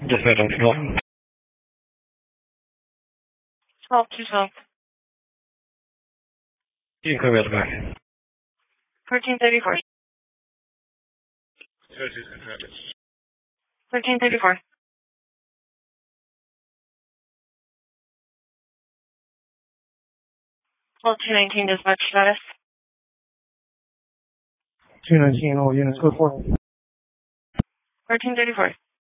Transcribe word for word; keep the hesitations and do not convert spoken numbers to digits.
Dispatch on fuel. twelve two twelve. You can clear me out the back. thirteen thirty-four. thirteen thirty-four. twelve two nineteen dispatch status. two nineteen, all units, go for it. thirteen thirty-four.